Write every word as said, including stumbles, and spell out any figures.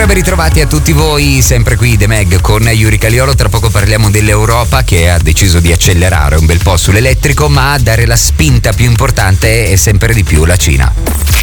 ben ritrovati a tutti voi, sempre qui The Meg con Yuri Caliolo. Tra poco parliamo dell'Europa che ha deciso di accelerare un bel po' sull'elettrico, ma a dare la spinta più importante è sempre di più la Cina.